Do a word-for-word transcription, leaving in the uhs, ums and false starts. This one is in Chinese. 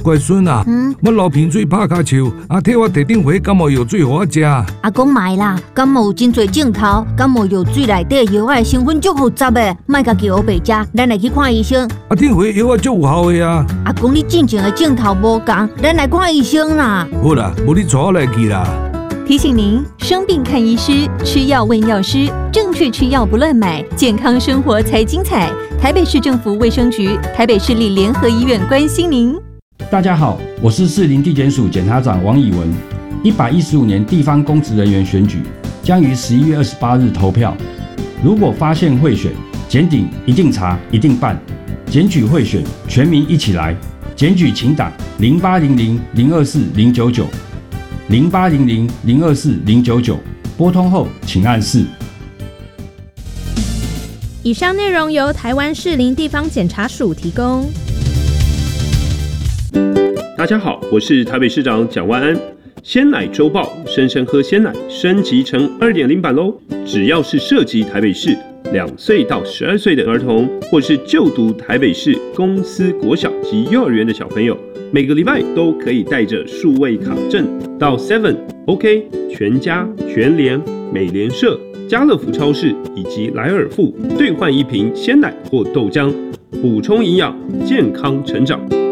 乖孙啊，嗯，我流鼻水拍骹球，啊，替我地顶回感冒药水给我食。 阿公买啦，感冒有真多镜头，感冒药水内底药的成分足复杂的，莫家己学白食，咱来去看医生。 啊，顶回药啊足有效的啊。 阿公，你进前的镜头无同，咱来看医生啦。 好啦，无你带我来去啦。 提醒您：生病看医师，吃药问药师，正确吃药不乱买，健康生活才精彩。台北市政府卫生局、台北市立联合医院关心您。 大家好，我是士林地检署检察长王以文。一百一十五年地方公职人员选举将于十一月二十八日投票。如果发现贿选，检警一定查、一定办。检举贿选，全民一起来。检举请打零八零零零二四零九九。零八零零零二四零九九，拨通后请按四。 以上内容由台湾士林地方检察署提供。 大家好，我是台北市长蒋万安。鲜奶周报，生生喝鲜奶升级成 二点零 版喽！只要是涉及台北市两岁到十二岁的儿童，或是就读台北市公私国小及幼儿园的小朋友，每个礼拜都可以带着数位卡证到 seven、OK、全家、全联、美联社、家乐福超市以及莱尔富兑换一瓶鲜奶或豆浆，补充营养，健康成长。